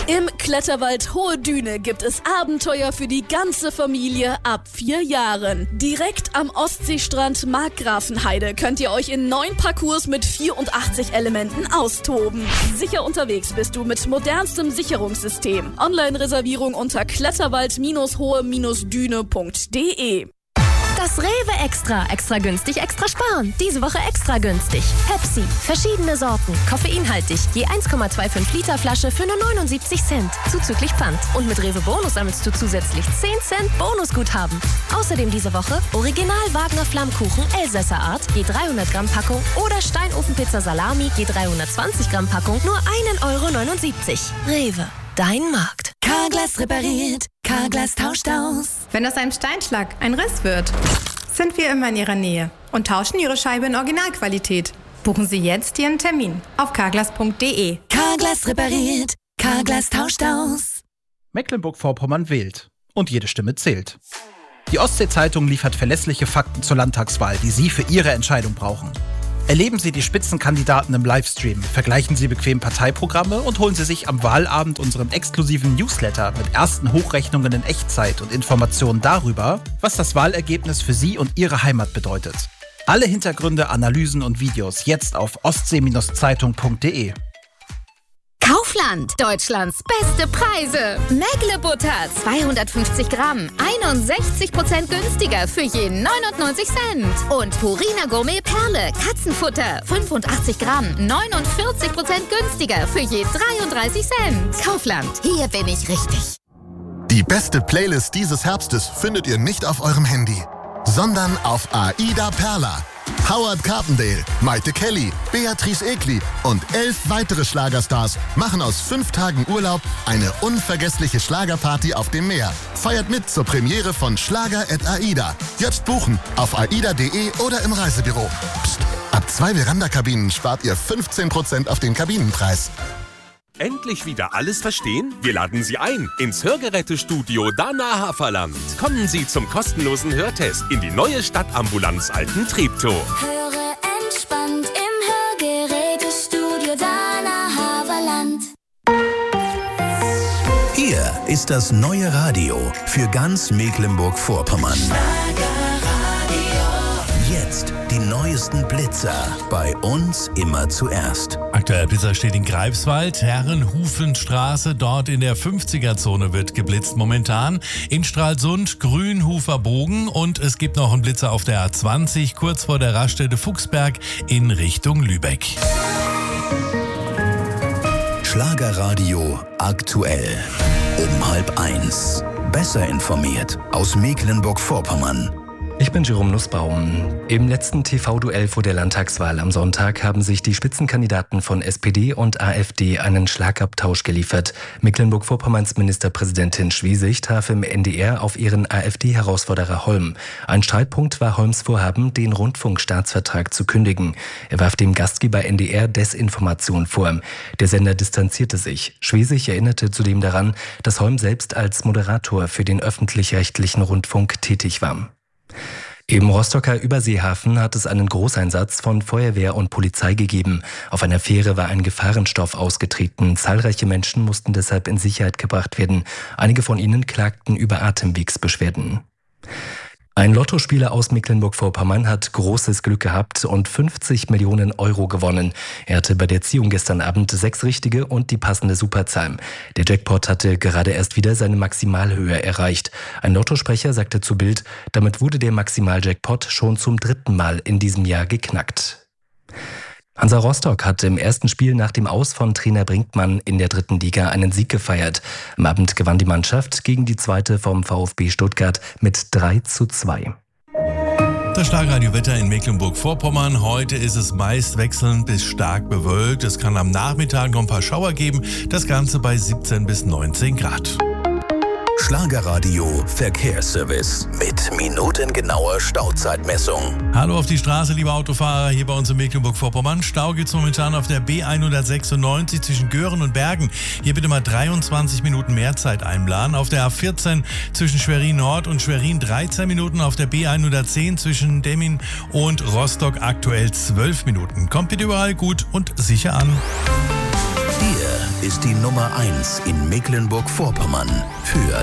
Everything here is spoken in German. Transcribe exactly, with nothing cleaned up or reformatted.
Im Kletterwald Hohe Düne gibt es Abenteuer für die ganze Familie ab vier Jahren. Direkt am Ostseestrand Markgrafenheide könnt ihr euch in neun Parcours mit vierundachtzig Elementen austoben. Sicher unterwegs bist du mit modernstem Sicherungssystem. Online-Reservierung unter kletterwald Hohe Düne punkt de. Das Rewe Extra. Extra günstig, extra sparen. Diese Woche extra günstig. Pepsi. Verschiedene Sorten. Koffeinhaltig. Je eins Komma fünfundzwanzig Liter Flasche für nur neunundsiebzig Cent. Zuzüglich Pfand. Und mit Rewe Bonus sammelst du zusätzlich zehn Cent Bonusguthaben. Außerdem diese Woche Original Wagner Flammkuchen Elsässer Art. Je dreihundert Gramm Packung. Oder Steinofenpizza Salami. Je dreihundertzwanzig Gramm Packung. Nur ein Euro neunundsiebzig. Rewe. Dein Markt. Carglass repariert. Carglass tauscht aus. Wenn aus einem Steinschlag ein Riss wird, sind wir immer in Ihrer Nähe und tauschen Ihre Scheibe in Originalqualität. Buchen Sie jetzt Ihren Termin auf carglass punkt de. Carglass repariert. Carglass tauscht aus. Mecklenburg-Vorpommern wählt. Und jede Stimme zählt. Die Ostsee-Zeitung liefert verlässliche Fakten zur Landtagswahl, die Sie für Ihre Entscheidung brauchen. Erleben Sie die Spitzenkandidaten im Livestream, vergleichen Sie bequem Parteiprogramme und holen Sie sich am Wahlabend unseren exklusiven Newsletter mit ersten Hochrechnungen in Echtzeit und Informationen darüber, was das Wahlergebnis für Sie und Ihre Heimat bedeutet. Alle Hintergründe, Analysen und Videos jetzt auf ostsee Zeitung punkt de. Kaufland, Deutschlands beste Preise. Mägle-Butter, zweihundertfünfzig Gramm, einundsechzig Prozent günstiger für je neunundneunzig Cent. Und Purina Gourmet Perle, Katzenfutter, fünfundachtzig Gramm, neunundvierzig Prozent günstiger für je dreiunddreißig Cent. Kaufland, hier bin ich richtig. Die beste Playlist dieses Herbstes findet ihr nicht auf eurem Handy, sondern auf Aida Perla. Howard Carpendale, Maite Kelly, Beatrice Egli und elf weitere Schlagerstars machen aus fünf Tagen Urlaub eine unvergessliche Schlagerparty auf dem Meer. Feiert mit zur Premiere von Schlager at Aida. Jetzt buchen auf aida punkt de oder im Reisebüro. Psst, ab zwei Veranda-Kabinen spart ihr fünfzehn Prozent auf den Kabinenpreis. Endlich wieder alles verstehen? Wir laden Sie ein ins Hörgerätestudio Dana Haferland. Kommen Sie zum kostenlosen Hörtest in die neue Stadtambulanz Alten Treptow. Höre entspannt im Hörgerätestudio Dana Haferland. Hier ist das neue Radio für ganz Mecklenburg-Vorpommern. Jetzt die neuesten Blitzer. Bei uns immer zuerst. Aktuell Blitzer steht in Greifswald, Herrenhufenstraße. Dort in der fünfziger-Zone wird geblitzt momentan. In Stralsund Grünhufer Bogen. Und es gibt noch einen Blitzer auf der A zwanzig, kurz vor der Raststätte Fuchsberg in Richtung Lübeck. Schlagerradio aktuell. Um halb eins. Besser informiert aus Mecklenburg-Vorpommern. Ich bin Jerome Nussbaum. Im letzten T V-Duell vor der Landtagswahl am Sonntag haben sich die Spitzenkandidaten von S P D und AfD einen Schlagabtausch geliefert. Mecklenburg-Vorpommerns Ministerpräsidentin Schwesig traf im N D R auf ihren AfD-Herausforderer Holm. Ein Streitpunkt war Holms Vorhaben, den Rundfunkstaatsvertrag zu kündigen. Er warf dem Gastgeber N D R Desinformation vor. Der Sender distanzierte sich. Schwesig erinnerte zudem daran, dass Holm selbst als Moderator für den öffentlich-rechtlichen Rundfunk tätig war. Im Rostocker Überseehafen hat es einen Großeinsatz von Feuerwehr und Polizei gegeben. Auf einer Fähre war ein Gefahrenstoff ausgetreten. Zahlreiche Menschen mussten deshalb in Sicherheit gebracht werden. Einige von ihnen klagten über Atemwegsbeschwerden. Ein Lottospieler aus Mecklenburg-Vorpommern hat großes Glück gehabt und fünfzig Millionen Euro gewonnen. Er hatte bei der Ziehung gestern Abend sechs richtige und die passende Superzahl. Der Jackpot hatte gerade erst wieder seine Maximalhöhe erreicht. Ein Lottosprecher sagte zu Bild, damit wurde der Maximaljackpot schon zum dritten Mal in diesem Jahr geknackt. Hansa Rostock hat im ersten Spiel nach dem Aus von Trainer Brinkmann in der dritten Liga einen Sieg gefeiert. Am Abend gewann die Mannschaft gegen die zweite vom VfB Stuttgart mit drei zu zwei. Das Schlagradio-Wetter in Mecklenburg-Vorpommern. Heute ist es meist wechselnd bis stark bewölkt. Es kann am Nachmittag noch ein paar Schauer geben. Das Ganze bei siebzehn bis neunzehn Grad. Schlagerradio Verkehrsservice mit minutengenauer Stauzeitmessung. Hallo auf die Straße, liebe Autofahrer, hier bei uns in Mecklenburg-Vorpommern. Stau gibt's momentan auf der B hundertsechsundneunzig zwischen Göhren und Bergen. Hier bitte mal dreiundzwanzig Minuten mehr Zeit einplanen. Auf der A vierzehn zwischen Schwerin Nord und Schwerin dreizehn Minuten. Auf der B hundertzehn zwischen Demmin und Rostock aktuell zwölf Minuten. Kommt bitte überall gut und sicher an. Hier ist die Nummer eins in Mecklenburg-Vorpommern für